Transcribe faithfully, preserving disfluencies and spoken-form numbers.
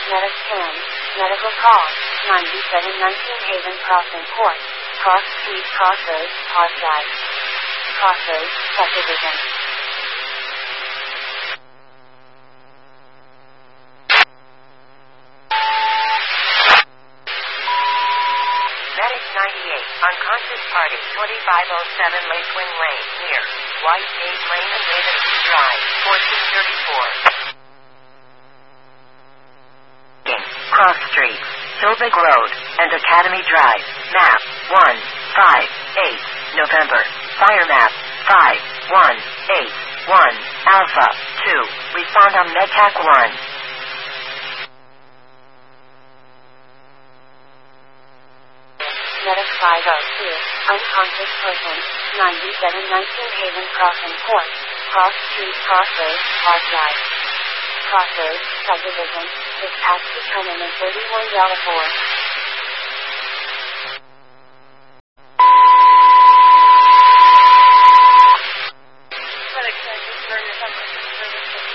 Medic ten, medical call, ninety-seven nineteen Haven Crossing Court, Cross Street Crossroads, Parkside. Crossroads, subdivision. Medic ninety-eight, unconscious party, twenty-five oh seven Lakewind Lane, near White Gate Lane and Ravency Drive, fourteen thirty-four. Cross Street, Silvic Road, and Academy Drive, map one five eight, November, fire map five one eight one, Alpha two, respond on MedTac one. Medic five oh two, unconscious person, ninety-seven nineteen Haven Crossing Court, Cross Street Crossroads, Parkside. Crossroads, subdivision, dispatch determinant thirty-one four.